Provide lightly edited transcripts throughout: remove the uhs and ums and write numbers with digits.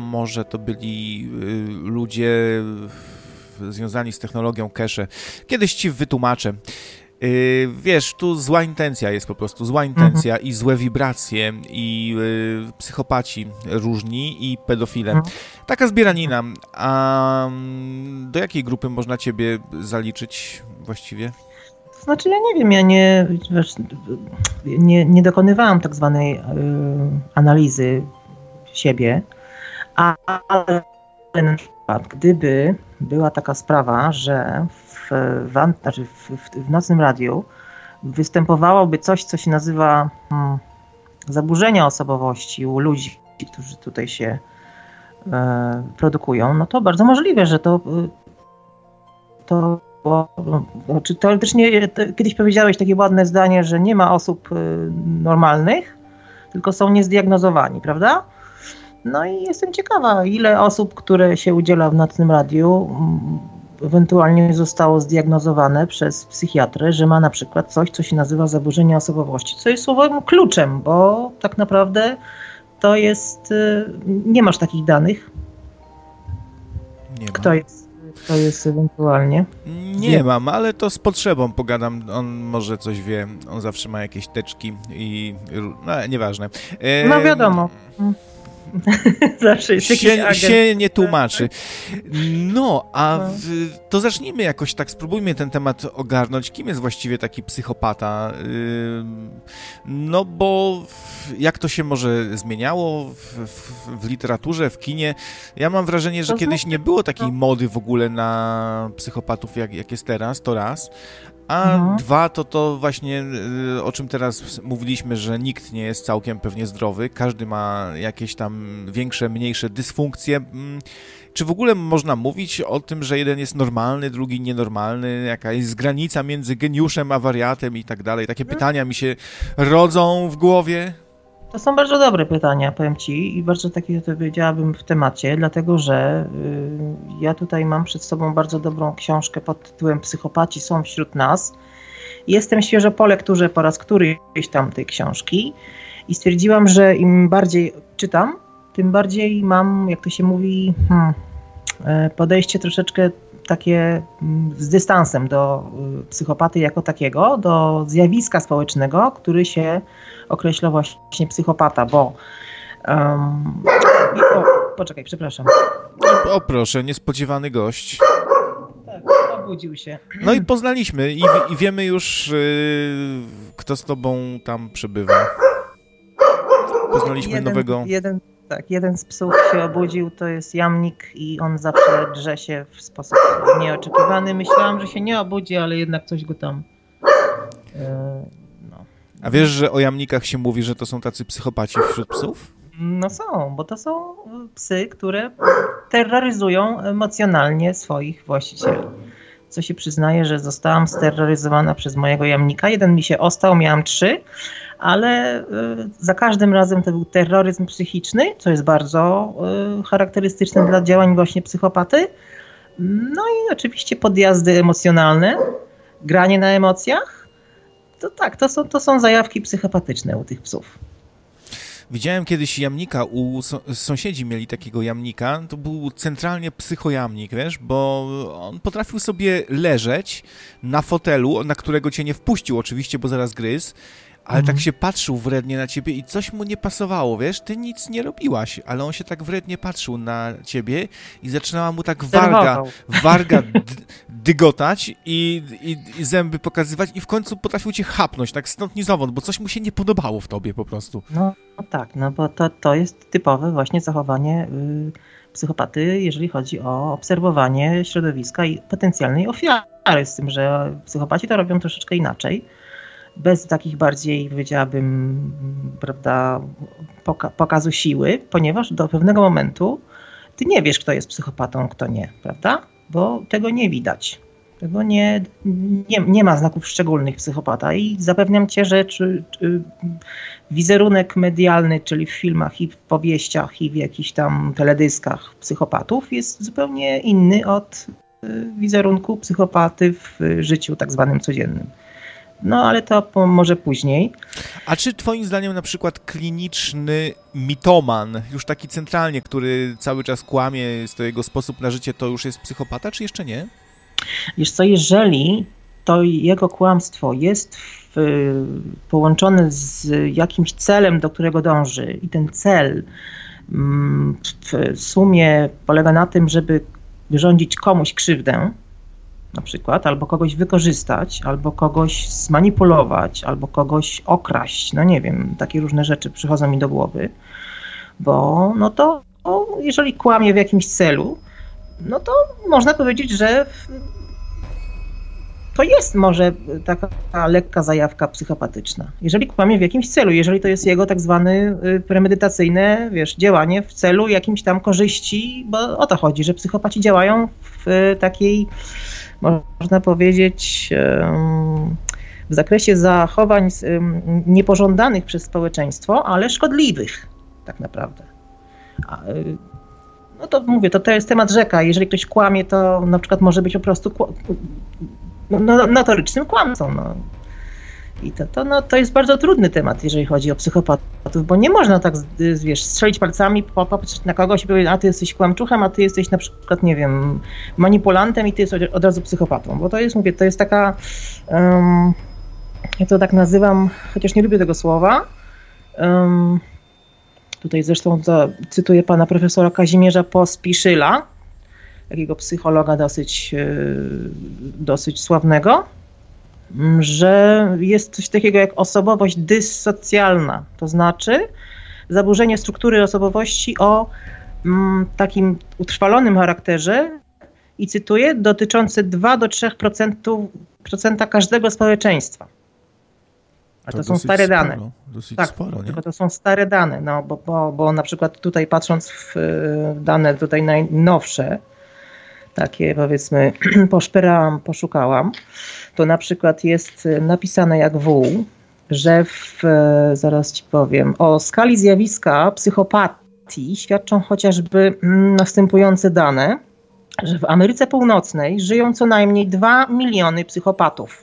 może to byli ludzie związani z technologią cache. Kiedyś ci wytłumaczę. Wiesz, tu zła intencja jest po prostu, zła intencja i złe wibracje i psychopaci różni i pedofile. Taka zbieranina. A do jakiej grupy można ciebie zaliczyć właściwie? Znaczy ja nie wiem, ja nie dokonywałam tak zwanej analizy siebie, ale na przykład gdyby była taka sprawa, że w nocnym radiu występowałoby coś, co się nazywa zaburzenia osobowości u ludzi, którzy tutaj się produkują, no to bardzo możliwe, że czy teoretycznie kiedyś powiedziałeś takie ładne zdanie, że nie ma osób normalnych, tylko są niezdiagnozowani, prawda? No i jestem ciekawa, ile osób, które się udziela w nocnym radiu, ewentualnie zostało zdiagnozowane przez psychiatrę, że ma na przykład coś, co się nazywa zaburzenie osobowości, co jest słowem kluczem, bo tak naprawdę to jest, nie masz takich danych. Nie ma. Kto jest ewentualnie? Nie mam, ale to z potrzebą pogadam. On może coś wie, on zawsze ma jakieś teczki i... no, nieważne. No wiadomo. Zawsze jest jakiś agent. Się nie tłumaczy. No, to zacznijmy jakoś tak, spróbujmy ten temat ogarnąć. Kim jest właściwie taki psychopata? No bo jak to się może zmieniało w literaturze, w kinie? Ja mam wrażenie, że kiedyś nie było takiej mody w ogóle na psychopatów, jak jest teraz, to raz. A dwa, to właśnie, o czym teraz mówiliśmy, że nikt nie jest całkiem pewnie zdrowy, każdy ma jakieś tam większe, mniejsze dysfunkcje. Czy w ogóle można mówić o tym, że jeden jest normalny, drugi nienormalny, jaka jest granica między geniuszem a wariatem i tak dalej? Takie pytania mi się rodzą w głowie. To są bardzo dobre pytania, powiem ci, i bardzo takie, to powiedziałabym, w temacie, dlatego że ja tutaj mam przed sobą bardzo dobrą książkę pod tytułem Psychopaci są wśród nas. Jestem świeżo po lekturze po raz któryś tam tej książki i stwierdziłam, że im bardziej czytam, tym bardziej mam, jak to się mówi, podejście troszeczkę takie z dystansem do psychopaty jako takiego, do zjawiska społecznego, który się określa właśnie psychopata, bo... poczekaj, przepraszam. O proszę, niespodziewany gość. Tak, obudził się. No i poznaliśmy i wiemy już, kto z tobą tam przebywa. Poznaliśmy nowego... Jeden z psów się obudził, to jest jamnik i on zawsze drze się w sposób nieoczekiwany. Myślałam, że się nie obudzi, ale jednak coś go tam... A wiesz, że o jamnikach się mówi, że to są tacy psychopaci wśród psów? No są, bo to są psy, które terroryzują emocjonalnie swoich właścicieli. Co się przyznaje, że zostałam steroryzowana przez mojego jamnika. Jeden mi się ostał, miałam 3, ale za każdym razem to był terroryzm psychiczny, co jest bardzo charakterystyczne dla działań właśnie psychopaty. No i oczywiście podjazdy emocjonalne, granie na emocjach. To tak, to są zajawki psychopatyczne u tych psów. Widziałem kiedyś jamnika, sąsiedzi mieli takiego jamnika, to był centralnie psychojamnik, wiesz, bo on potrafił sobie leżeć na fotelu, na którego cię nie wpuścił oczywiście, bo zaraz gryzł, ale tak się patrzył wrednie na ciebie i coś mu nie pasowało, wiesz, ty nic nie robiłaś, ale on się tak wrednie patrzył na ciebie i zaczynała mu tak warga dygotać i zęby pokazywać i w końcu potrafił cię chapnąć, tak stąd ni zowąd, bo coś mu się nie podobało w tobie po prostu. No tak, no bo to jest typowe właśnie zachowanie psychopaty, jeżeli chodzi o obserwowanie środowiska i potencjalnej ofiary, z tym, że psychopaci to robią troszeczkę inaczej. Bez takich bardziej, powiedziałabym, prawda, pokazu siły, ponieważ do pewnego momentu ty nie wiesz, kto jest psychopatą, kto nie, prawda? Bo tego nie widać. Tego nie ma znaków szczególnych psychopata i zapewniam cię, że wizerunek medialny, czyli w filmach i w powieściach i w jakichś tam teledyskach psychopatów jest zupełnie inny od wizerunku psychopaty w życiu tak zwanym codziennym. No, ale to może później. A czy twoim zdaniem na przykład kliniczny mitoman, już taki centralnie, który cały czas kłamie, jest to jego sposób na życie, to już jest psychopata, czy jeszcze nie? Wiesz co, jeżeli to jego kłamstwo jest połączone z jakimś celem, do którego dąży i ten cel w sumie polega na tym, żeby wyrządzić komuś krzywdę, na przykład, albo kogoś wykorzystać, albo kogoś zmanipulować, albo kogoś okraść, no nie wiem, takie różne rzeczy przychodzą mi do głowy, bo no to jeżeli kłamie w jakimś celu, no to można powiedzieć, że to jest może taka lekka zajawka psychopatyczna. Jeżeli kłamie w jakimś celu, jeżeli to jest jego tak zwane premedytacyjne, działanie w celu jakimś tam korzyści, bo o to chodzi, że psychopaci działają w takiej, można powiedzieć, w zakresie zachowań niepożądanych przez społeczeństwo, ale szkodliwych tak naprawdę. No to mówię, to jest temat rzeka. Jeżeli ktoś kłamie, to na przykład może być po prostu notorycznym kłamcą. No. I to jest bardzo trudny temat, jeżeli chodzi o psychopatów, bo nie można tak, strzelić palcami, popatrzeć na kogoś i powiedzieć, a ty jesteś kłamczuchem, a ty jesteś na przykład, nie wiem, manipulantem i ty jesteś od razu psychopatą. Bo to jest, mówię, to jest taka, ja to tak nazywam, chociaż nie lubię tego słowa, tutaj zresztą cytuję pana profesora Kazimierza Pospiszyla, takiego psychologa dosyć sławnego, że jest coś takiego jak osobowość dyssocjalna, to znaczy zaburzenie struktury osobowości o takim utrwalonym charakterze i cytuję, dotyczące 2-3% każdego społeczeństwa. A to są stare dane. Dosyć sporo, nie? Tylko to są stare dane, no, bo na przykład tutaj patrząc w dane tutaj najnowsze, takie powiedzmy poszperałam, poszukałam, to na przykład jest napisane jak wół, że zaraz ci powiem, o skali zjawiska psychopatii świadczą chociażby następujące dane, że w Ameryce Północnej żyją co najmniej 2 miliony psychopatów.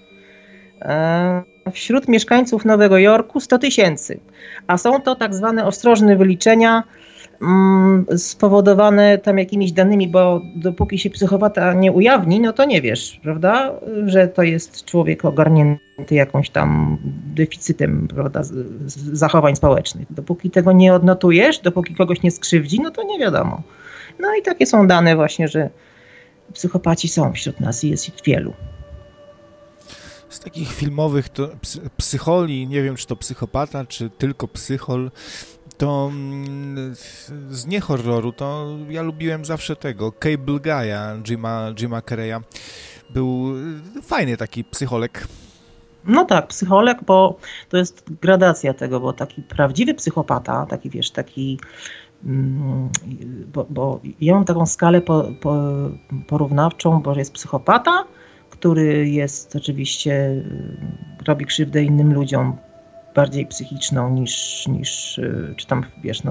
Wśród mieszkańców Nowego Jorku 100 000, a są to tak zwane ostrożne wyliczenia spowodowane tam jakimiś danymi, bo dopóki się psychopata nie ujawni, no to nie wiesz, prawda, że to jest człowiek ogarnięty jakąś tam deficytem, prawda, zachowań społecznych. Dopóki tego nie odnotujesz, dopóki kogoś nie skrzywdzi, no to nie wiadomo. No i takie są dane właśnie, że psychopaci są wśród nas i jest ich wielu. Z takich filmowych to psycholi, nie wiem czy to psychopata, czy tylko psychol, to z niehorroru to ja lubiłem zawsze tego Cable Guy'a, Jima Carreya. Był fajny taki psycholek. No tak, psycholek, bo to jest gradacja tego, bo taki prawdziwy psychopata, taki bo ja mam taką skalę porównawczą, bo jest psychopata, który jest oczywiście, robi krzywdę innym ludziom, bardziej psychiczną niż czy tam,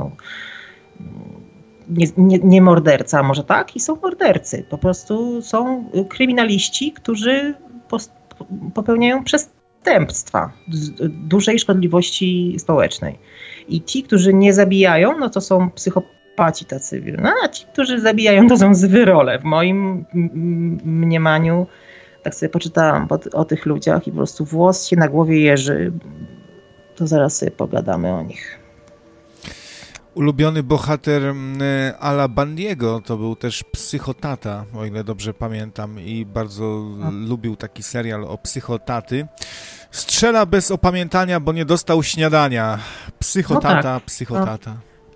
nie morderca, może tak, i są mordercy. Po prostu są kryminaliści, którzy popełniają przestępstwa dużej szkodliwości społecznej. I ci, którzy nie zabijają, no to są psychopaci tacy. No, a ci, którzy zabijają, to są zwyrole. W moim mniemaniu, tak sobie poczytałam o tych ludziach i po prostu włos się na głowie jeży. To zaraz sobie pogadamy o nich. Ulubiony bohater Ala Bandiego to był też psychotata, o ile dobrze pamiętam, i bardzo lubił taki serial o psychotaty. Strzela bez opamiętania, bo nie dostał śniadania. Psychotata, no tak. Psychotata.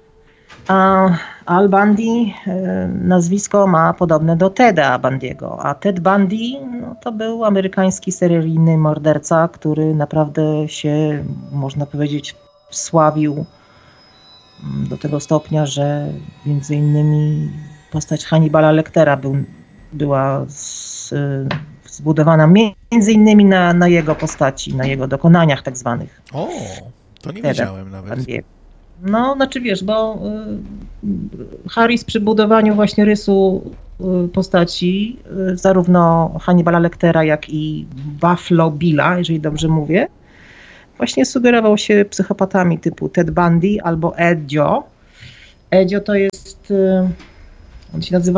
Al Bundy nazwisko ma podobne do Teda Bundy'ego, a Ted Bundy no, to był amerykański seryjny morderca, który naprawdę się, można powiedzieć, wsławił do tego stopnia, że między innymi postać Hannibala Lectera była zbudowana między innymi na jego postaci, na jego dokonaniach tak zwanych. O, to nie wiedziałem nawet. No, znaczy wiesz, bo Harris przy budowaniu właśnie rysu postaci, zarówno Hannibala Lectera, jak i Buffalo Billa, jeżeli dobrze mówię, właśnie sugerował się psychopatami typu Ted Bundy albo Edzio. Edzio to jest, on się nazywa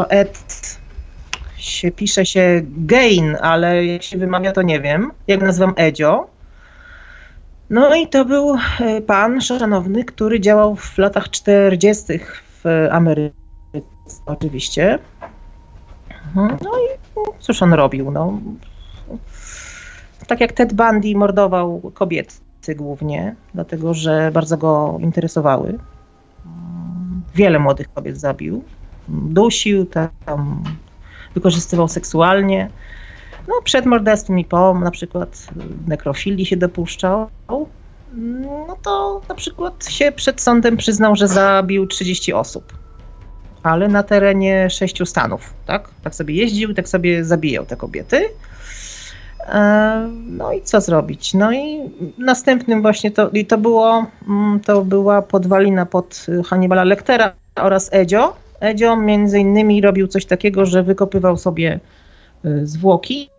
pisze się Gain, ale jak się wymawia, to nie wiem. Jak nazywam Edzio. No i to był pan szanowny, który działał w latach 40. w Ameryce oczywiście. No i cóż on robił? No, tak jak Ted Bundy mordował kobiety głównie, dlatego że bardzo go interesowały. Wiele młodych kobiet zabił. Dusił, tam wykorzystywał seksualnie. No, przed morderstwem i po, na przykład nekrofilii się dopuszczał. No to na przykład się przed sądem przyznał, że zabił 30 osób. Ale na terenie 6 stanów, tak? Tak sobie jeździł, tak sobie zabijał te kobiety. No i co zrobić? No i następnym właśnie to była podwalina pod Hannibala Lectera oraz Edzio. Edzio między innymi robił coś takiego, że wykopywał sobie zwłoki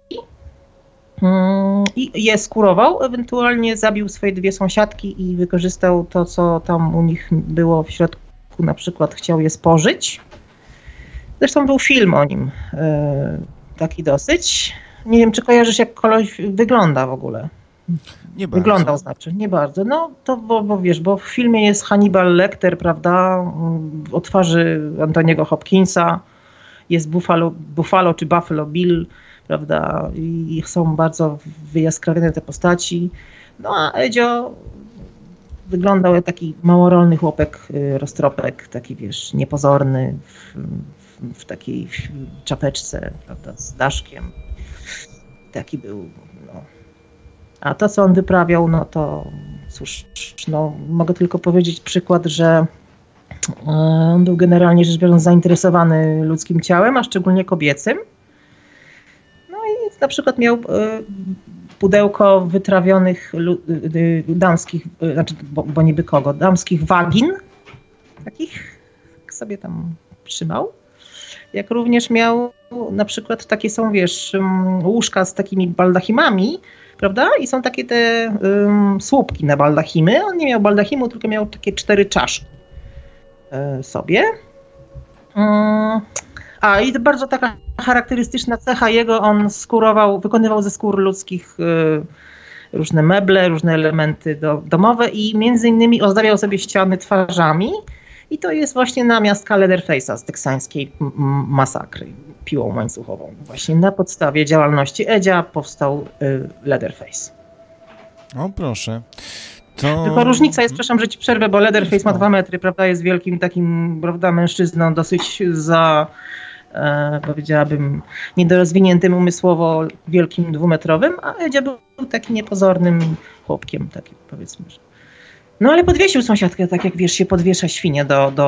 i je skurował, ewentualnie zabił swoje 2 sąsiadki i wykorzystał to, co tam u nich było w środku, na przykład chciał je spożyć. Zresztą był film o nim, taki dosyć. Nie wiem, czy kojarzysz, jak koleś wygląda w ogóle. Nie bardzo. Wyglądał znaczy, nie bardzo. No to bo wiesz, bo w filmie jest Hannibal Lecter, prawda, o twarzy Antoniego Hopkinsa, jest Buffalo czy Buffalo Bill, prawda, i są bardzo wyjaskrawione te postaci. No a Edzio wyglądał jak taki małorolny chłopek, roztropek, taki wiesz, niepozorny, w takiej czapeczce, prawda, z daszkiem. Taki był, no. A to, co on wyprawiał, no to cóż, no mogę tylko powiedzieć przykład, że on był generalnie rzecz biorąc zainteresowany ludzkim ciałem, a szczególnie kobiecym. No i na przykład miał pudełko wytrawionych damskich, znaczy, bo niby kogo, damskich wagin, takich sobie tam trzymał. Jak również miał na przykład takie są, wiesz, łóżka z takimi baldachimami, prawda? I są takie te słupki na baldachimy. On nie miał baldachimu, tylko miał takie 4 czaszki sobie. A i bardzo taka charakterystyczna cecha jego, on wykonywał ze skór ludzkich różne meble, różne elementy domowe i między innymi ozdabiał sobie ściany twarzami. I to jest właśnie namiastka Leatherface'a z teksańskiej masakry piłą łańcuchową. Właśnie na podstawie działalności Edzia powstał Leatherface. O proszę. Tylko różnica jest, przepraszam, że ci przerwę, bo Leatherface ma 2 metry, prawda, jest wielkim takim, prawda, mężczyzną, dosyć powiedziałabym, niedorozwiniętym umysłowo, wielkim 2-metrowym, a Edzia był takim niepozornym chłopkiem, takim powiedzmy, że. No ale podwiesił sąsiadkę, tak jak wiesz, się podwiesza świnię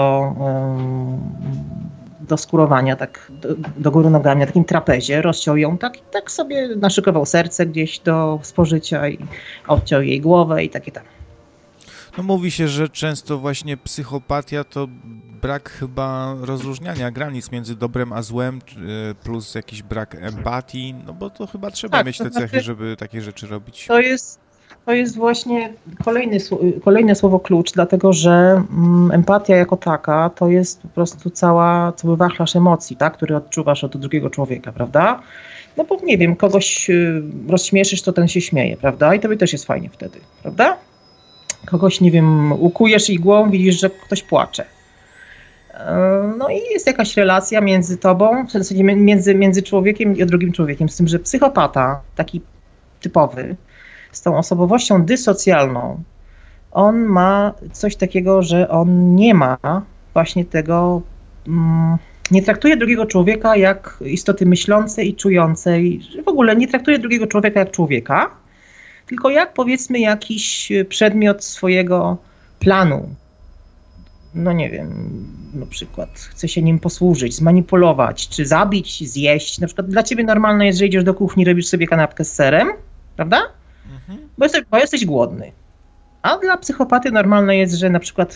do skurowania, tak do góry nogami, na takim trapezie, rozciął ją, tak sobie naszykował serce gdzieś do spożycia i odciął jej głowę i takie tam. No mówi się, że często właśnie psychopatia to brak chyba rozróżniania granic między dobrem a złem, plus jakiś brak empatii, no bo to chyba trzeba mieć te cechy, żeby takie rzeczy robić. To jest właśnie kolejne słowo klucz, dlatego że empatia jako taka to jest po prostu cały wachlarz emocji, tak, który odczuwasz od drugiego człowieka, prawda? No bo nie wiem, kogoś rozśmieszysz, to ten się śmieje, prawda? I tobie też jest fajnie wtedy, prawda? Kogoś, nie wiem, ukujesz igłą, widzisz, że ktoś płacze. No i jest jakaś relacja między tobą, w zasadzie między człowiekiem i drugim człowiekiem, z tym, że psychopata, taki typowy, z tą osobowością dysocjalną, on ma coś takiego, że on nie ma właśnie tego, nie traktuje drugiego człowieka jak istoty myślącej i czującej, w ogóle nie traktuje drugiego człowieka jak człowieka, tylko jak powiedzmy jakiś przedmiot swojego planu. No nie wiem, na przykład chce się nim posłużyć, zmanipulować, czy zabić, zjeść. Na przykład dla ciebie normalne jest, że idziesz do kuchni, robisz sobie kanapkę z serem, prawda? Bo jesteś głodny. A dla psychopaty normalne jest, że na przykład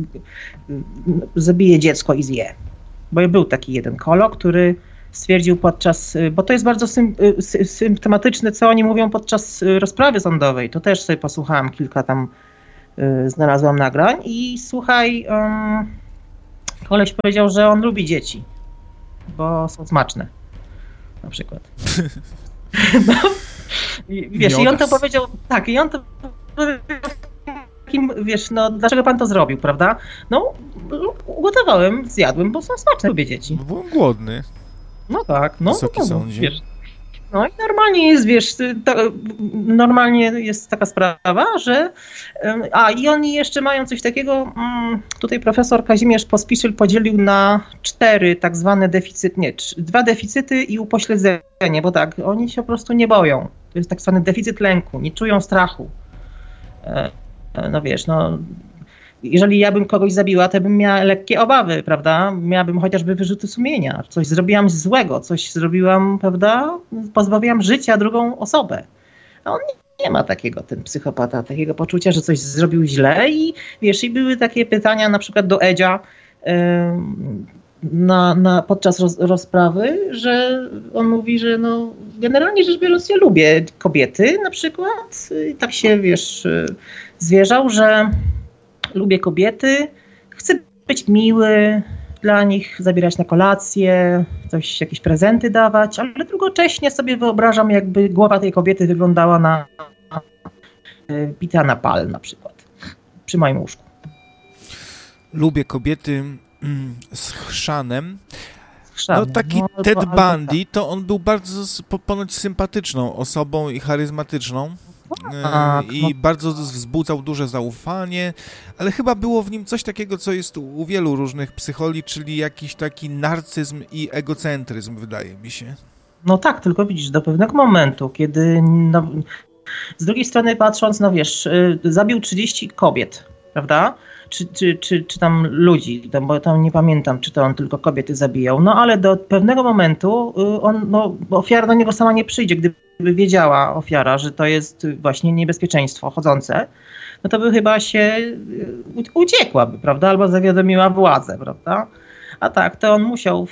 zabije dziecko i zje. Bo był taki jeden kolog, który stwierdził podczas, bo to jest bardzo symptomatyczne, co oni mówią podczas rozprawy sądowej. To też sobie posłuchałam, kilka tam znalazłam nagrań i słuchaj, koleś powiedział, że on lubi dzieci, bo są smaczne. Na przykład. No, wiesz, i on to powiedział, tak, i on to powiedział, wiesz, no dlaczego pan to zrobił, prawda? No, ugotowałem, zjadłem, bo są smaczne, lubię dzieci. Byłem głodny. No tak, no. Wysoki sądzie. Wiesz, no i normalnie jest, wiesz, normalnie jest taka sprawa, że i oni jeszcze mają coś takiego, tutaj profesor Kazimierz Pospiszyn podzielił na 4 tak zwane deficyty, nie, 2 deficyty i upośledzenie, bo tak, oni się po prostu nie boją. To jest tak zwany deficyt lęku, nie czują strachu. No wiesz, no jeżeli ja bym kogoś zabiła, to bym miała lekkie obawy, prawda? Miałabym chociażby wyrzuty sumienia. Coś zrobiłam złego, coś zrobiłam, prawda? Pozbawiłam życia drugą osobę. A on nie ma takiego, ten psychopata, takiego poczucia, że coś zrobił źle i wiesz, i były takie pytania na przykład do Edzia podczas rozprawy, że on mówi, że no generalnie rzecz biorąc ja lubię kobiety na przykład. I tak się, wiesz, zwierzał, że lubię kobiety, chcę być miły dla nich, zabierać na kolację, jakieś prezenty dawać, ale równocześnie sobie wyobrażam, jakby głowa tej kobiety wyglądała na bita na pal na przykład, przy moim łóżku. Lubię kobiety z chrzanem. No taki Ted Bundy, to on był bardzo ponoć sympatyczną osobą i charyzmatyczną. I bardzo wzbudzał duże zaufanie, ale chyba było w nim coś takiego, co jest u wielu różnych psycholi, czyli jakiś taki narcyzm i egocentryzm, wydaje mi się. No tak, tylko widzisz, do pewnego momentu, kiedy no, z drugiej strony patrząc, no wiesz, zabił 30 kobiet, prawda? Czy tam ludzi, bo tam nie pamiętam, czy to on tylko kobiety zabijał, no ale do pewnego momentu ofiara do niego sama nie przyjdzie, gdyby wiedziała ofiara, że to jest właśnie niebezpieczeństwo chodzące, no to by chyba się uciekłaby, prawda, albo zawiadomiła władzę, prawda, a tak, to on musiał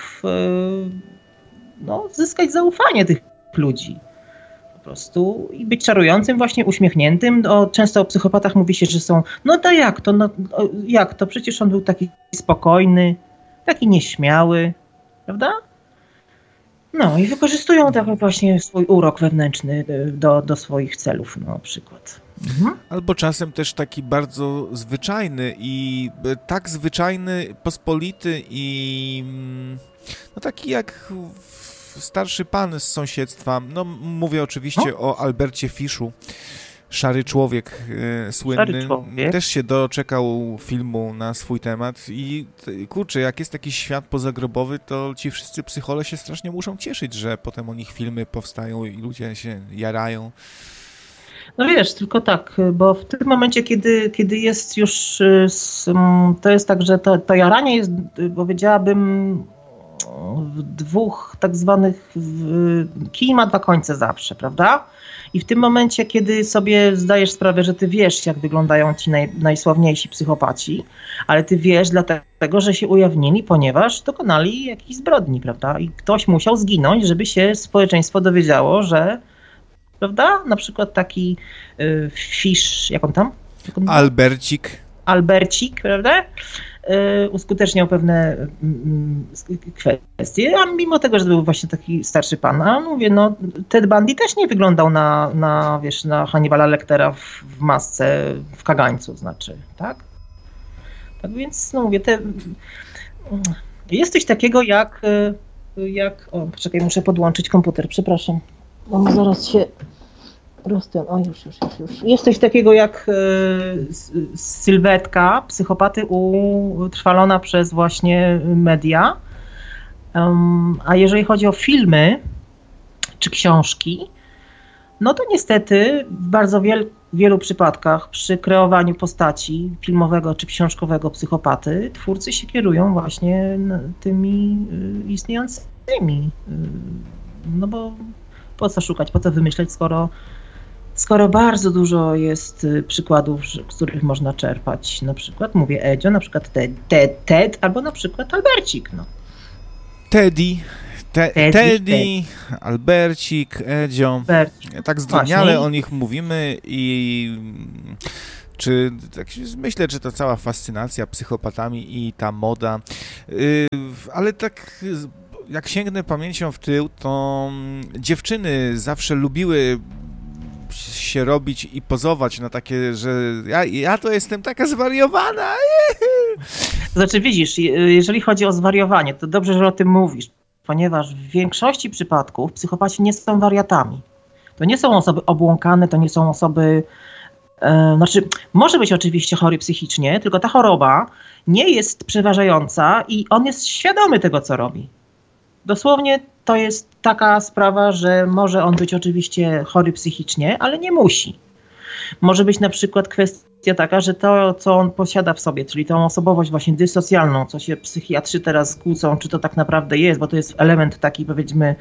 zyskać zaufanie tych ludzi. Po prostu i być czarującym, właśnie uśmiechniętym. Często o psychopatach mówi się, że są, jak to? Przecież on był taki spokojny, taki nieśmiały, prawda? No i wykorzystują tak właśnie swój urok wewnętrzny do swoich celów, na przykład. Mhm. Albo czasem też taki bardzo zwyczajny i tak zwyczajny, pospolity i no taki jak starszy pan z sąsiedztwa, no mówię oczywiście o Albercie Fiszu, Szary Człowiek słynny, Szary Człowiek. Też się doczekał filmu na swój temat i kurczę, jak jest taki świat pozagrobowy, to ci wszyscy psychole się strasznie muszą cieszyć, że potem o nich filmy powstają i ludzie się jarają. No wiesz, tylko tak, bo w tym momencie, kiedy jest już, to jest tak, że to jaranie jest, powiedziałabym, w 2 tak zwanych, kij ma 2 końce zawsze, prawda? I w tym momencie, kiedy sobie zdajesz sprawę, że ty wiesz, jak wyglądają ci najsławniejsi psychopaci, ale ty wiesz dlatego, że się ujawnili, ponieważ dokonali jakiejś zbrodni, prawda? I ktoś musiał zginąć, żeby się społeczeństwo dowiedziało, że, prawda? Na przykład taki Fisz, jak on tam? Albercik, prawda? Uskuteczniał pewne kwestie, a mimo tego, że był właśnie taki starszy pan, a mówię, no Ted Bundy też nie wyglądał na Hannibala Lectera w masce, w kagańcu, znaczy, tak? Tak więc, no mówię, jest coś takiego jak, o, poczekaj, muszę podłączyć komputer, przepraszam, bo zaraz się już. Jest coś takiego jak sylwetka psychopaty utrwalona przez właśnie media. A jeżeli chodzi o filmy czy książki, no to niestety w bardzo wielu przypadkach przy kreowaniu postaci filmowego czy książkowego psychopaty twórcy się kierują właśnie tymi istniejącymi. No bo po co szukać, po co wymyśleć, skoro skoro bardzo dużo jest przykładów, z których można czerpać, na przykład mówię Edzio, na przykład Ted albo na przykład Albercik. No. Teddy, Albercik, Edzio. Tak zdrobniale o nich mówimy i tak myślę, czy ta cała fascynacja psychopatami i ta moda, ale tak jak sięgnę pamięcią w tył, to dziewczyny zawsze lubiły się robić i pozować na takie, że ja to jestem taka zwariowana. Znaczy widzisz, jeżeli chodzi o zwariowanie, to dobrze, że o tym mówisz, ponieważ w większości przypadków psychopaci nie są wariatami. To nie są osoby obłąkane, to nie są osoby... Znaczy, może być oczywiście chory psychicznie, tylko ta choroba nie jest przeważająca i on jest świadomy tego, co robi. Dosłownie to jest taka sprawa, że może on być oczywiście chory psychicznie, ale nie musi. Może być na przykład kwestia taka, że to, co on posiada w sobie, czyli tą osobowość właśnie dysocjalną, co się psychiatrzy teraz kłócą, czy to tak naprawdę jest, bo to jest element taki, powiedzmy,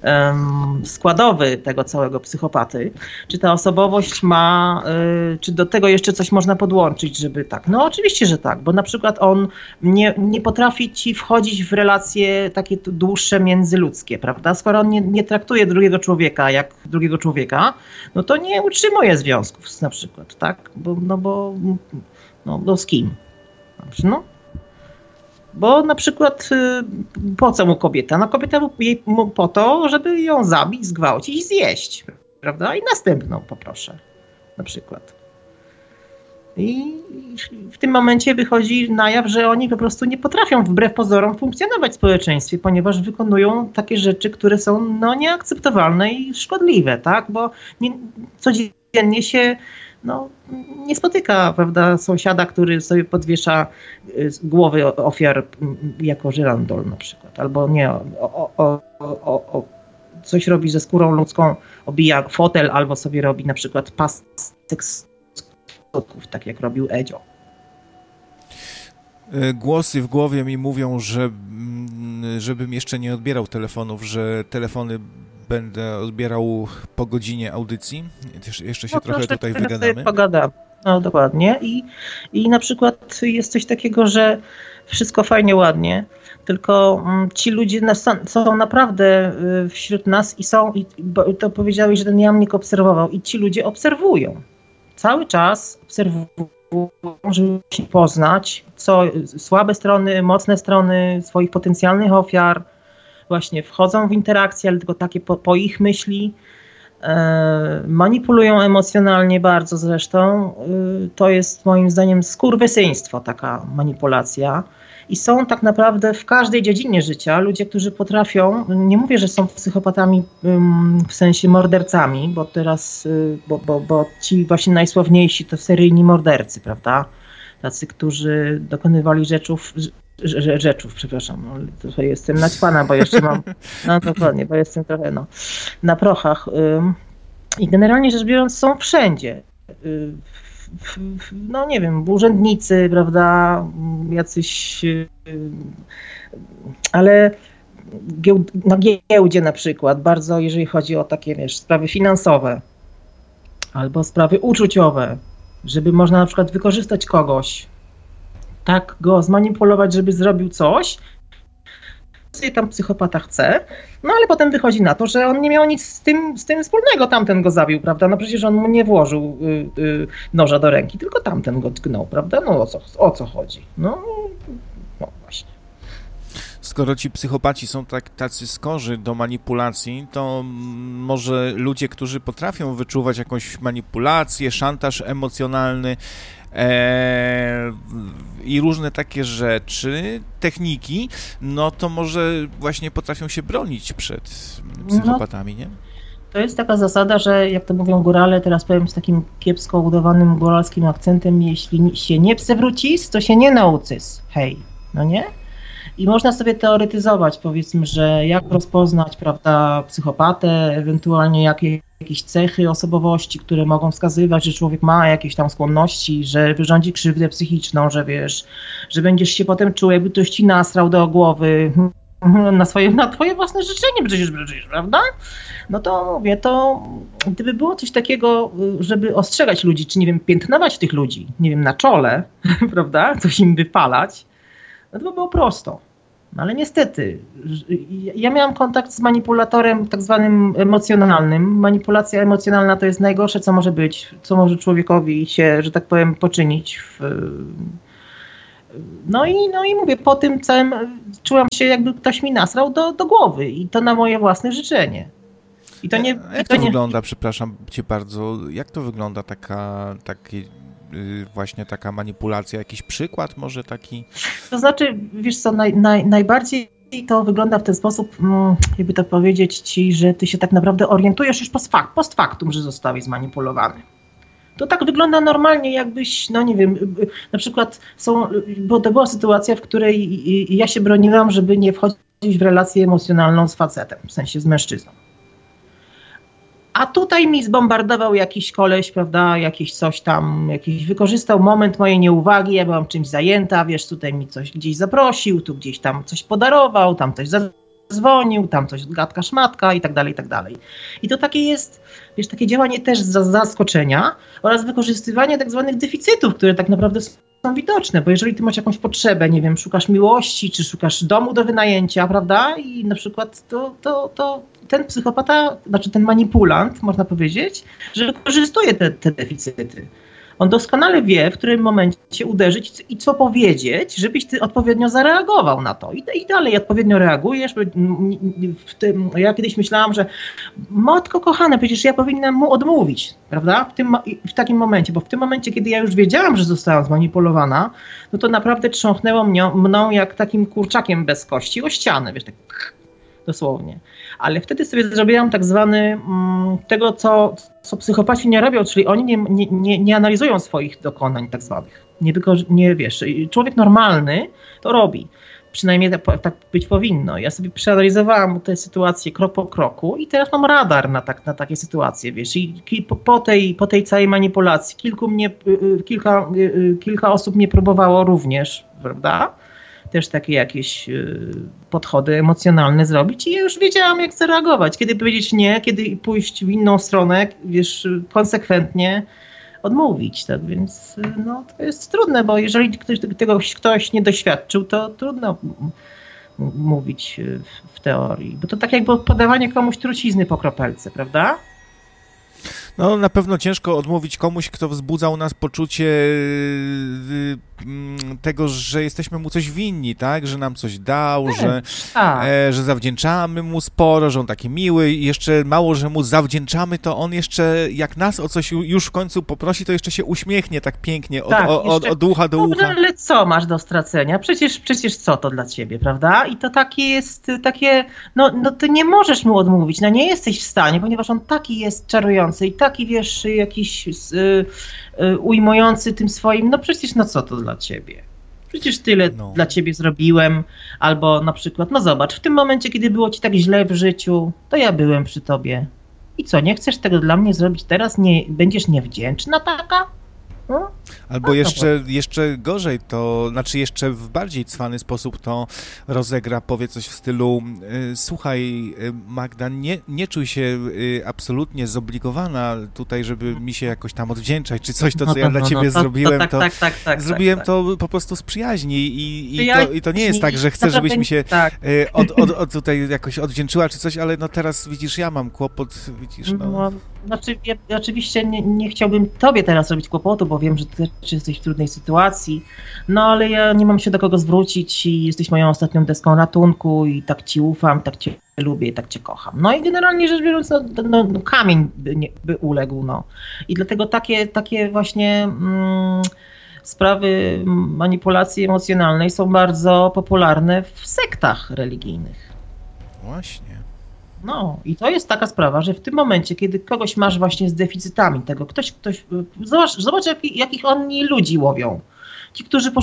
składowy tego całego psychopaty. Czy ta osobowość ma, czy do tego jeszcze coś można podłączyć, żeby tak? No oczywiście, że tak, bo na przykład on nie potrafi ci wchodzić w relacje takie dłuższe międzyludzkie, prawda? Skoro on nie traktuje drugiego człowieka jak drugiego człowieka, no to nie utrzymuje związków na przykład, tak? Bo z kim? No. Bo na przykład po co mu kobieta? No kobieta mu po to, żeby ją zabić, zgwałcić i zjeść, prawda? I następną poproszę, na przykład. I w tym momencie wychodzi na jaw, że oni po prostu nie potrafią wbrew pozorom funkcjonować w społeczeństwie, ponieważ wykonują takie rzeczy, które są nieakceptowalne i szkodliwe, tak? Bo codziennie się nie spotyka, prawda, sąsiada, który sobie podwiesza głowy ofiar jako żyrandol na przykład, albo nie, coś robi ze skórą ludzką, obija fotel, albo sobie robi na przykład pasek z tak jak robił Edzio. Głosy w głowie mi mówią, żebym jeszcze nie odbierał telefonów, że telefony będę odbierał po godzinie audycji. Jeszcze się trochę tutaj wygadamy. Pogadamy. No dokładnie. I na przykład jest coś takiego, że wszystko fajnie, ładnie, tylko ci ludzie są naprawdę wśród nas i to powiedziałeś, że ten jamnik obserwował i ci ludzie obserwują. Cały czas obserwują, żeby się poznać, słabe strony, mocne strony swoich potencjalnych ofiar. Właśnie wchodzą w interakcje, ale tylko takie po ich myśli. Manipulują emocjonalnie bardzo zresztą. To jest moim zdaniem skurwysyństwo, taka manipulacja. I są tak naprawdę w każdej dziedzinie życia ludzie, którzy potrafią, nie mówię, że są psychopatami w sensie mordercami, bo teraz, bo ci właśnie najsławniejsi to seryjni mordercy, prawda? Tacy, którzy dokonywali rzeczów, przepraszam, no, trochę jestem naćpana, bo jeszcze mam, no dokładnie, bo jestem trochę na prochach. I generalnie rzecz biorąc są wszędzie. No nie wiem, urzędnicy, prawda, jacyś, ale na giełdzie na przykład, bardzo jeżeli chodzi o takie, sprawy finansowe albo sprawy uczuciowe, żeby można na przykład wykorzystać kogoś, tak go zmanipulować, żeby zrobił coś, co tam psychopata chce, no ale potem wychodzi na to, że on nie miał nic z tym wspólnego, tamten go zabił, prawda, no przecież on mu nie włożył noża do ręki, tylko tamten go tknął, prawda, no o co chodzi, no właśnie. Skoro ci psychopaci są tacy skorzy do manipulacji, to może ludzie, którzy potrafią wyczuwać jakąś manipulację, szantaż emocjonalny, i różne takie rzeczy, techniki, no to może właśnie potrafią się bronić przed psychopatami, nie? To jest taka zasada, że jak to mówią górale, teraz powiem z takim kiepsko udawanym góralskim akcentem, jeśli się nie przewrócisz, to się nie nauczysz, hej, no nie? I można sobie teoretyzować, powiedzmy, że jak rozpoznać, prawda, psychopatę, ewentualnie jakieś cechy osobowości, które mogą wskazywać, że człowiek ma jakieś tam skłonności, że wyrządzi krzywdę psychiczną, że wiesz, że będziesz się potem czuł, jakby ktoś ci nasrał do głowy, na twoje własne życzenie przecież, prawda? No to mówię, to gdyby było coś takiego, żeby ostrzegać ludzi, czy nie wiem, piętnować tych ludzi, nie wiem, na czole, prawda, coś im wypalać, no to by było prosto. No ale niestety, ja miałam kontakt z manipulatorem tak zwanym emocjonalnym. Manipulacja emocjonalna to jest najgorsze, co może być, co może człowiekowi się, że tak powiem, poczynić. No i mówię, po tym całym czułam się, jakby ktoś mi nasrał do głowy i to na moje własne życzenie. I to nie... Jak to wygląda, przepraszam cię bardzo, jak to wygląda właśnie taka manipulacja? Jakiś przykład może taki? To znaczy, wiesz co, najbardziej to wygląda w ten sposób, jakby to powiedzieć ci, że ty się tak naprawdę orientujesz już post factum, że zostałeś zmanipulowany. To tak wygląda normalnie, jakbyś, no nie wiem, na przykład bo to była sytuacja, w której ja się broniłam, żeby nie wchodzić w relację emocjonalną z facetem, w sensie z mężczyzną. A tutaj mi zbombardował jakiś koleś, prawda, wykorzystał moment mojej nieuwagi, ja byłam czymś zajęta, wiesz, tutaj mi coś gdzieś zaprosił, tu gdzieś tam coś podarował, tam coś zadzwonił, tam coś gadka szmatka i tak dalej, i tak dalej. I to takie jest, wiesz, takie działanie też zaskoczenia oraz wykorzystywanie tak zwanych deficytów, które tak naprawdę są widoczne, bo jeżeli ty masz jakąś potrzebę, nie wiem, szukasz miłości, czy szukasz domu do wynajęcia, prawda, i na przykład to ten psychopata, znaczy ten manipulant, można powiedzieć, że wykorzystuje te deficyty. On doskonale wie, w którym momencie uderzyć i co powiedzieć, żebyś ty odpowiednio zareagował na to. I dalej odpowiednio reagujesz. Ja kiedyś myślałam, że matko kochana, przecież ja powinnam mu odmówić, prawda? W takim momencie, bo w tym momencie, kiedy ja już wiedziałam, że zostałam zmanipulowana, no to naprawdę trząchnęło mną jak takim kurczakiem bez kości o ścianę, wiesz, tak dosłownie. Ale wtedy sobie zrobiłam tak zwany tego, co psychopaci nie robią, czyli oni nie analizują swoich dokonań tak zwanych. Nie wiesz, człowiek normalny to robi. Przynajmniej tak być powinno. Ja sobie przeanalizowałam tę sytuację krok po kroku i teraz mam radar na takie sytuacje, wiesz. I po tej całej manipulacji kilka osób mnie próbowało również, prawda? Też takie jakieś podchody emocjonalne zrobić i ja już wiedziałam, jak zareagować. Kiedy powiedzieć nie, kiedy pójść w inną stronę, wiesz, konsekwentnie odmówić. Tak więc no, to jest trudne, bo jeżeli ktoś nie doświadczył, to trudno mówić w teorii. Bo to tak jakby podawanie komuś trucizny po kropelce, prawda? No na pewno ciężko odmówić komuś, kto wzbudzał u nas poczucie tego, że jesteśmy mu coś winni, tak? Że nam coś dał, że zawdzięczamy mu sporo, że on taki miły i jeszcze mało, że mu zawdzięczamy, to on jeszcze jak nas o coś już w końcu poprosi, to jeszcze się uśmiechnie tak pięknie od ucha do ucha. No, ale co masz do stracenia? Przecież co to dla ciebie, prawda? I to takie, no ty nie możesz mu odmówić, no nie jesteś w stanie, ponieważ on taki jest czarujący i taki, wiesz, jakiś ujmujący tym swoim, no przecież no co to dla ciebie? Przecież tyle dla ciebie zrobiłem, albo na przykład, no zobacz, w tym momencie, kiedy było ci tak źle w życiu, to ja byłem przy tobie. I co, nie chcesz tego dla mnie zrobić teraz? Nie, będziesz niewdzięczna taka? No? Albo jeszcze gorzej to, znaczy jeszcze w bardziej cwany sposób to rozegra, powie coś w stylu słuchaj Magda, nie czuj się absolutnie zobligowana tutaj, żeby mi się jakoś tam odwdzięczać, czy coś to, co ja dla ciebie zrobiłem, zrobiłem to po prostu z przyjaźni i to nie jest tak, że chcę, żebyś mi się tutaj jakoś odwdzięczyła, czy coś, ale no teraz widzisz, ja mam kłopot, widzisz, no. Znaczy, ja oczywiście nie chciałbym tobie teraz robić kłopotu, bo wiem, że ty też jesteś w trudnej sytuacji, no ale ja nie mam się do kogo zwrócić i jesteś moją ostatnią deską ratunku i tak ci ufam, tak cię lubię i tak cię kocham. No i generalnie rzecz biorąc, no kamień by uległ, no. I dlatego takie właśnie sprawy manipulacji emocjonalnej są bardzo popularne w sektach religijnych. Właśnie. No i to jest taka sprawa, że w tym momencie, kiedy kogoś masz właśnie z deficytami tego, ktoś zobacz jakich oni ludzi łowią. Ci, którzy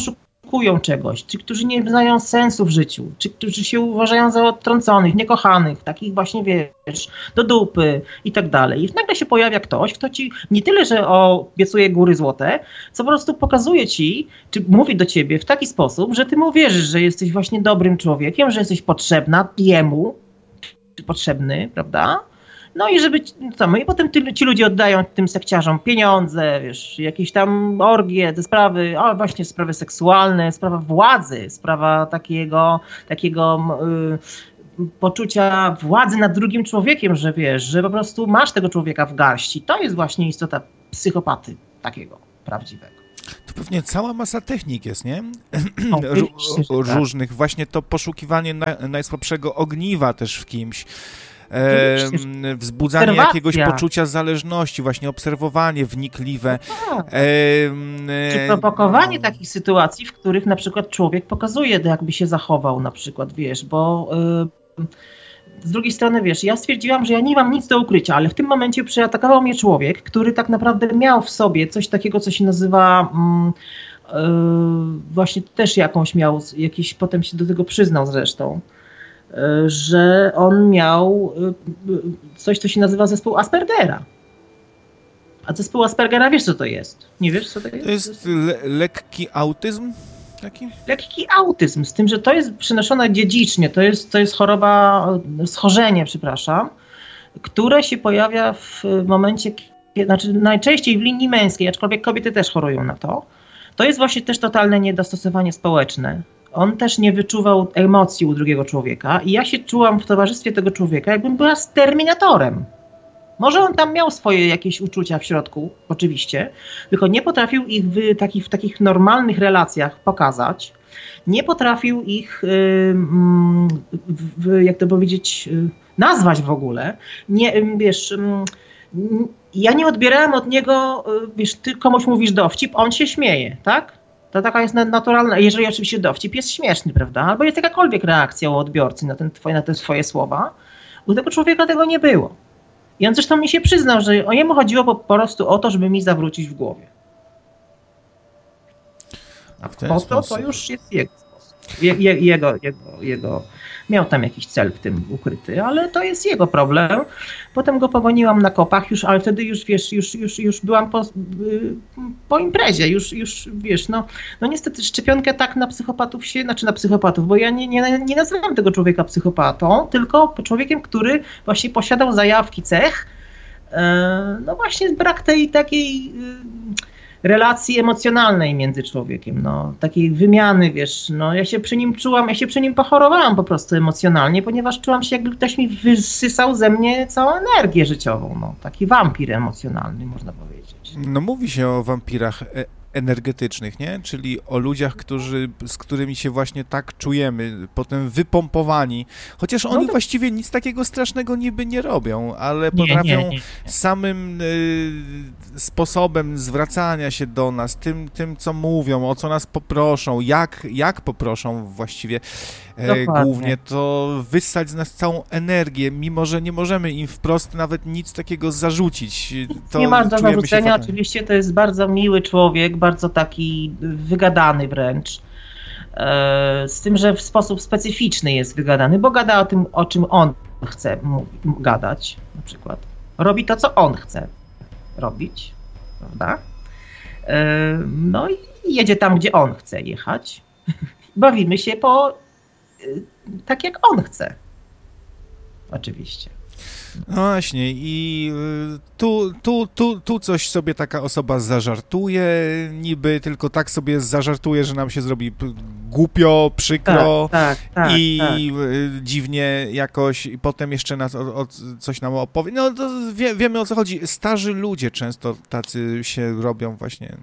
poszukują czegoś, ci, którzy nie znają sensu w życiu, ci, którzy się uważają za odtrąconych, niekochanych, takich właśnie, wiesz, do dupy i tak dalej. I nagle się pojawia ktoś, kto ci nie tyle, że obiecuje góry złote, co po prostu pokazuje ci, czy mówi do ciebie w taki sposób, że ty mu wierzysz, że jesteś właśnie dobrym człowiekiem, że jesteś potrzebna jemu, czy potrzebny, prawda? No i żeby, i potem ci ludzie oddają tym sekciarzom pieniądze, wiesz, jakieś tam orgie, te sprawy, właśnie sprawy seksualne, sprawa władzy, sprawa takiego poczucia władzy nad drugim człowiekiem, że wiesz, że po prostu masz tego człowieka w garści. To jest właśnie istota psychopaty takiego prawdziwego. To pewnie cała masa technik jest, nie? Różnych. Tak. Właśnie to poszukiwanie najsłabszego ogniwa też w kimś. Wzbudzanie jakiegoś poczucia zależności, właśnie obserwowanie wnikliwe. Czy prowokowanie takich sytuacji, w których na przykład człowiek pokazuje, jakby się zachował na przykład, wiesz, bo z drugiej strony, wiesz, ja stwierdziłam, że ja nie mam nic do ukrycia, ale w tym momencie przeatakował mnie człowiek, który tak naprawdę miał w sobie coś takiego, co się nazywa właśnie też jakiś, potem się do tego przyznał zresztą, że on miał coś, co się nazywa zespół Aspergera. A zespół Aspergera, wiesz co to jest? Nie wiesz co to jest? To jest lekki autyzm? Taki? Lekki autyzm, z tym, że to jest przenoszone dziedzicznie, to jest choroba, schorzenie, przepraszam, które się pojawia w momencie, znaczy najczęściej w linii męskiej, aczkolwiek kobiety też chorują na to. To jest właśnie też totalne niedostosowanie społeczne. On też nie wyczuwał emocji u drugiego człowieka i ja się czułam w towarzystwie tego człowieka, jakbym była z terminatorem. Może on tam miał swoje jakieś uczucia w środku, oczywiście, tylko nie potrafił ich w takich normalnych relacjach pokazać. Nie potrafił ich, jak to powiedzieć, nazwać w ogóle. Nie, wiesz, ja nie odbierałam od niego, wiesz, ty komuś mówisz dowcip, on się śmieje, tak? To taka jest naturalna, jeżeli oczywiście dowcip jest śmieszny, prawda? Albo jest jakakolwiek reakcja u odbiorcy na te swoje słowa. U tego człowieka tego nie było. I on zresztą mi się przyznał, że jemu chodziło po prostu o to, żeby mi zawrócić w głowie. A to już jest jego sposób. Jego miał tam jakiś cel w tym ukryty, ale to jest jego problem. Potem go pogoniłam na kopach, ale wtedy już, wiesz, już byłam po imprezie, już wiesz, no niestety szczepionka tak na psychopatów na psychopatów, bo ja nie nazywam tego człowieka psychopatą, tylko człowiekiem, który właśnie posiadał zajawki cech, no właśnie brak tej takiej relacji emocjonalnej między człowiekiem, no, takiej wymiany, wiesz, no, ja się przy nim pochorowałam po prostu emocjonalnie, ponieważ czułam się, jakby ktoś mi wysysał ze mnie całą energię życiową, no, taki wampir emocjonalny, można powiedzieć. No, mówi się o wampirach energetycznych, nie? Czyli o ludziach, z którymi się właśnie tak czujemy, potem wypompowani, chociaż oni właściwie nic takiego strasznego niby nie robią, ale potrafią samym sposobem zwracania się do nas, tym co mówią, o co nas poproszą, jak poproszą właściwie głównie, to wyssać z nas całą energię, mimo że nie możemy im wprost nawet nic takiego zarzucić. To nie ma do zarzucenia, oczywiście to jest bardzo miły człowiek, bardzo taki wygadany wręcz, z tym, że w sposób specyficzny jest wygadany, bo gada o tym, o czym on chce gadać, na przykład. Robi to, co on chce robić, prawda? No i jedzie tam, gdzie on chce jechać. Bawimy się tak, jak on chce. No właśnie i tu coś sobie taka osoba zażartuje, niby tylko tak sobie zażartuje, że nam się zrobi głupio, przykro i dziwnie jakoś i potem jeszcze nas coś nam opowie. No to wiemy, o co chodzi. Starzy ludzie często tacy się robią właśnie.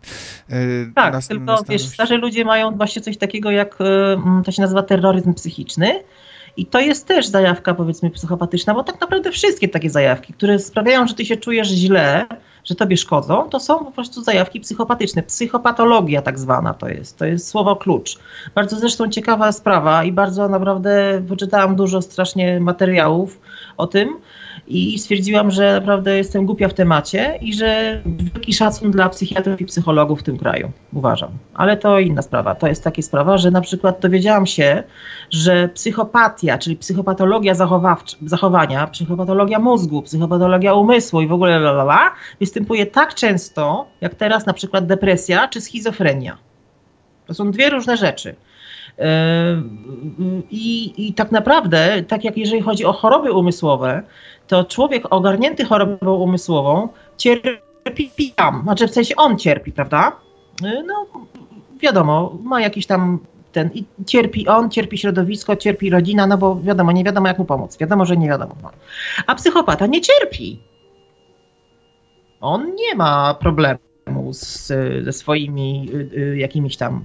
Tylko wiesz, starzy ludzie mają właśnie coś takiego jak, to się nazywa terroryzm psychiczny. I to jest też zajawka, powiedzmy, psychopatyczna, bo tak naprawdę wszystkie takie zajawki, które sprawiają, że ty się czujesz źle, że tobie szkodzą, to są po prostu zajawki psychopatyczne. Psychopatologia tak zwana to jest słowo klucz. Bardzo zresztą ciekawa sprawa i bardzo naprawdę wyczytałam dużo strasznie materiałów o tym I stwierdziłam, że naprawdę jestem głupia w temacie i że wielki szacun dla psychiatrów i psychologów w tym kraju, uważam. Ale to inna sprawa. To jest taka sprawa, że na przykład dowiedziałam się, że psychopatia, czyli psychopatologia zachowania, psychopatologia mózgu, psychopatologia umysłu i w ogóle występuje tak często, jak teraz na przykład depresja czy schizofrenia. To są dwie różne rzeczy. I tak naprawdę, tak jak jeżeli chodzi o choroby umysłowe, to człowiek ogarnięty chorobą umysłową cierpi tam, znaczy w sensie on cierpi, prawda? No wiadomo, ma jakiś tam i cierpi on, cierpi środowisko, cierpi rodzina, no bo wiadomo, nie wiadomo jak mu pomóc, wiadomo, że nie wiadomo. No. A psychopata nie cierpi. On nie ma problemu ze swoimi jakimiś tam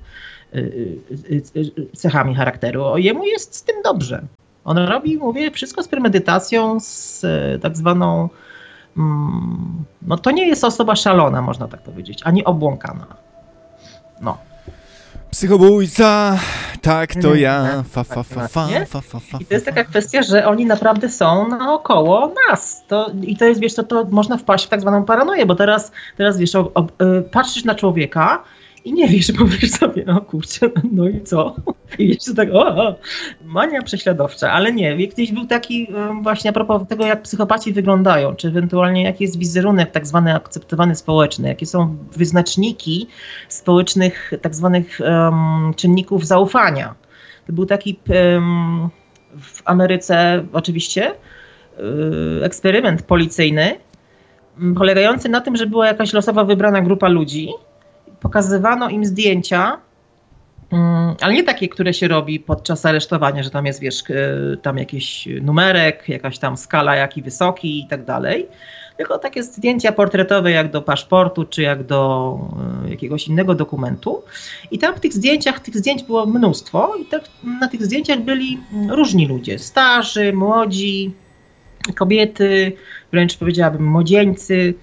cechami charakteru. Jemu jest z tym dobrze. On robi, mówię, wszystko z premedytacją, z tak zwaną, no to nie jest osoba szalona, można tak powiedzieć, ani obłąkana. No. Psychobójca, tak to ja. I to jest taka kwestia, że oni naprawdę są naokoło nas. I to jest, wiesz, to można wpaść w tak zwaną paranoję, bo teraz wiesz, patrzysz na człowieka i nie wiesz, powiesz sobie, no kurczę, no i co? I jeszcze tak, mania prześladowcza, ale nie, kiedyś był taki właśnie a propos tego, jak psychopaci wyglądają, czy ewentualnie jaki jest wizerunek tak zwany akceptowany społeczny, jakie są wyznaczniki społecznych tak zwanych czynników zaufania. To był taki w Ameryce oczywiście eksperyment policyjny, polegający na tym, że była jakaś losowo wybrana grupa ludzi, pokazywano im zdjęcia, ale nie takie, które się robi podczas aresztowania, że tam jest, wiesz, tam jakiś numerek, jakaś tam skala, jaki wysoki i tak dalej, tylko takie zdjęcia portretowe jak do paszportu, czy jak do jakiegoś innego dokumentu. I tam w tych zdjęć było mnóstwo i na tych zdjęciach byli różni ludzie, starzy, młodzi, kobiety, wręcz powiedziałabym młodzieńcy,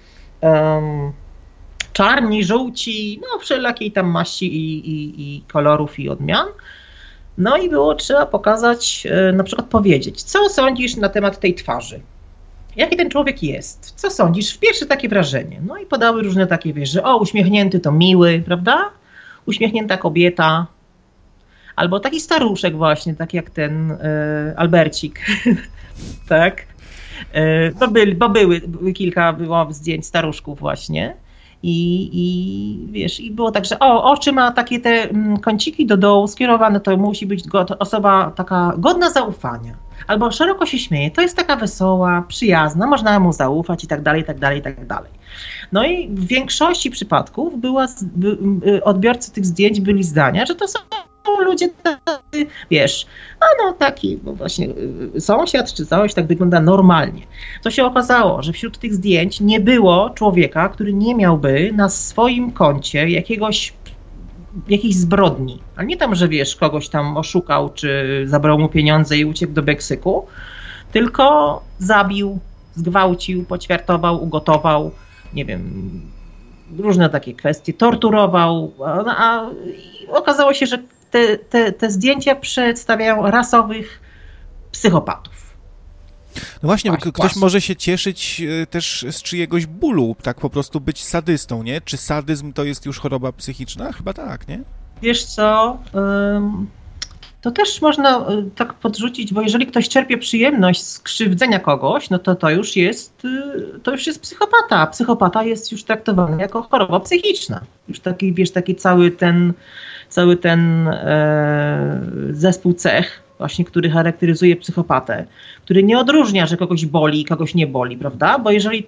czarni, żółci, no wszelakiej tam maści i kolorów i odmian. No i było trzeba pokazać, na przykład powiedzieć, co sądzisz na temat tej twarzy? Jaki ten człowiek jest? Co sądzisz? Pierwsze takie wrażenie. No i podały różne takie, wiesz, że uśmiechnięty to miły, prawda? Uśmiechnięta kobieta. Albo taki staruszek właśnie, tak jak ten Albercik. Tak? Bo były kilka zdjęć staruszków właśnie. I wiesz, i było tak, że oczy ma takie te kąciki do dołu skierowane, to musi być osoba taka godna zaufania. Albo szeroko się śmieje, to jest taka wesoła, przyjazna, można mu zaufać i tak dalej, i tak dalej, i tak dalej. No i w większości przypadków odbiorcy tych zdjęć byli zdania, że to są ludzie tacy, wiesz, taki właśnie sąsiad czy coś, tak wygląda normalnie. To się okazało, że wśród tych zdjęć nie było człowieka, który nie miałby na swoim koncie jakiejś zbrodni. Ale nie tam, że wiesz, kogoś tam oszukał, czy zabrał mu pieniądze i uciekł do Meksyku, tylko zabił, zgwałcił, poćwiartował, ugotował, nie wiem, różne takie kwestie, torturował, a okazało się, że te zdjęcia przedstawiają rasowych psychopatów. No właśnie, bo ktoś może się cieszyć też z czyjegoś bólu, tak po prostu być sadystą, nie? Czy sadyzm to jest już choroba psychiczna? Chyba tak, nie? Wiesz co, to też można tak podrzucić, bo jeżeli ktoś czerpie przyjemność z krzywdzenia kogoś, no to już jest psychopata. Psychopata jest już traktowany jako choroba psychiczna. Już taki, wiesz, taki cały ten zespół cech, właśnie, który charakteryzuje psychopatę, który nie odróżnia, że kogoś boli i kogoś nie boli, prawda? Bo jeżeli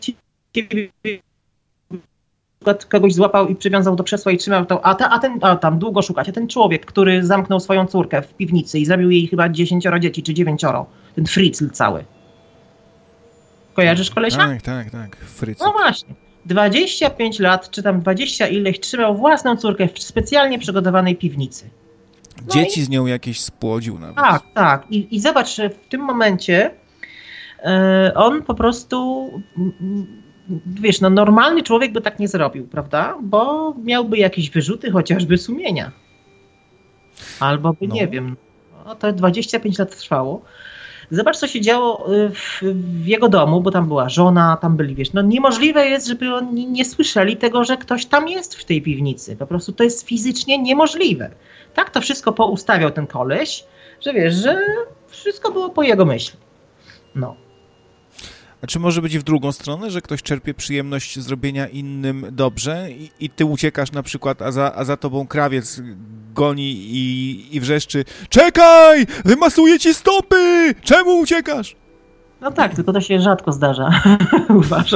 kogoś złapał i przywiązał do krzesła i trzymał to, tam długo szukać, a ten człowiek, który zamknął swoją córkę w piwnicy i zabił jej chyba 10 dzieci, czy 9, ten Fritzl cały. Kojarzysz kolesia? Tak, Fritzl. No właśnie. 25 lat, czy tam 20 ileś, trzymał własną córkę w specjalnie przygotowanej piwnicy. No dzieci z nią jakieś spłodził nawet. Tak. I zobacz, że w tym momencie on po prostu, wiesz, normalny człowiek by tak nie zrobił, prawda? Bo miałby jakieś wyrzuty chociażby sumienia. Albo by, nie wiem, to 25 lat trwało. Zobacz, co się działo w jego domu, bo tam była żona, tam byli, wiesz, no niemożliwe jest, żeby oni nie słyszeli tego, że ktoś tam jest w tej piwnicy. Po prostu to jest fizycznie niemożliwe. Tak to wszystko poustawiał ten koleś, że wiesz, że wszystko było po jego myśli. No. A czy może być w drugą stronę, że ktoś czerpie przyjemność zrobienia innym dobrze i ty uciekasz na przykład, a za tobą krawiec goni i wrzeszczy: czekaj! Wymasuję ci stopy! Czemu uciekasz? No tak, tylko to się rzadko zdarza, uważam.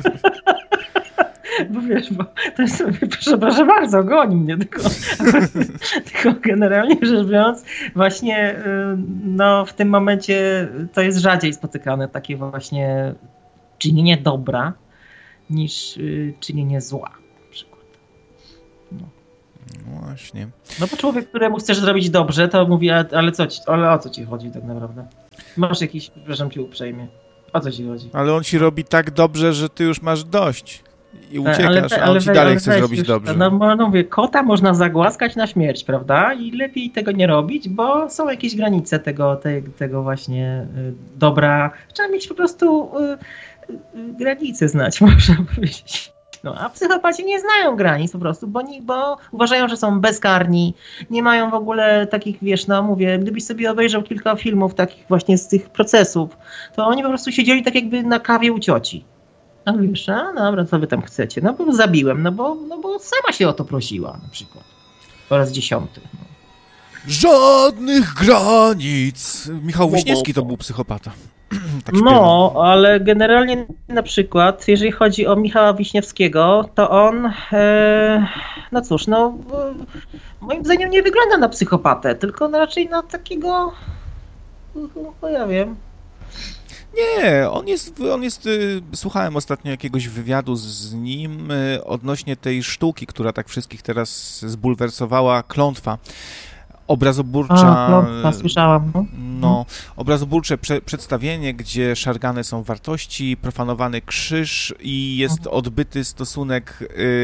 Bo wiesz, bo to jest, proszę bardzo, goni mnie, tylko generalnie rzecz biorąc, właśnie no, w tym momencie to jest rzadziej spotykane takie właśnie czynienie dobra niż czynienie zła na przykład. No. No właśnie. No bo człowiek, któremu chcesz zrobić dobrze, to mówi, ale o co ci chodzi tak naprawdę? Masz jakiś, przepraszam cię uprzejmie, o co ci chodzi? Ale on ci robi tak dobrze, że ty już masz dość. I uciekasz, a on ci dalej chce zrobić już, dobrze. No mówię, kota można zagłaskać na śmierć, prawda? I lepiej tego nie robić, bo są jakieś granice tego właśnie dobra. Trzeba mieć po prostu granice znać, można powiedzieć. No, a psychopaci nie znają granic po prostu, bo uważają, że są bezkarni, nie mają w ogóle takich, wiesz, no mówię, gdybyś sobie obejrzał kilka filmów takich właśnie z tych procesów, to oni po prostu siedzieli tak jakby na kawie u cioci. No wiesz, a dobra, co wy tam chcecie? No bo zabiłem, no bo sama się o to prosiła na przykład. Po raz 10. No. Żadnych granic! Michał Wiśniewski to był psychopata. Tak no, ale generalnie na przykład, jeżeli chodzi o Michała Wiśniewskiego, to on, no cóż, no moim zdaniem nie wygląda na psychopatę, tylko raczej na takiego, no ja wiem. Nie, on jest, słuchałem ostatnio jakiegoś wywiadu z nim odnośnie tej sztuki, która tak wszystkich teraz zbulwersowała, Klątwa. Obrazoburcza. Klątwa, słyszałam. No, obrazoburcze przedstawienie, gdzie szargane są wartości, profanowany krzyż i jest odbyty stosunek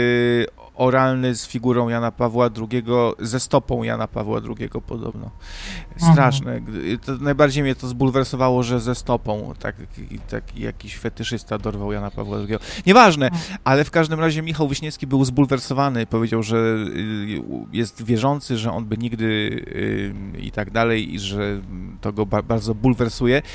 oralny z figurą Jana Pawła II, ze stopą Jana Pawła II podobno. Straszne. To najbardziej mnie to zbulwersowało, że ze stopą tak jakiś fetyszysta dorwał Jana Pawła II. Nieważne, ale w każdym razie Michał Wiśniewski był zbulwersowany. Powiedział, że jest wierzący, że on by nigdy i tak dalej, i że to go bardzo bulwersuje.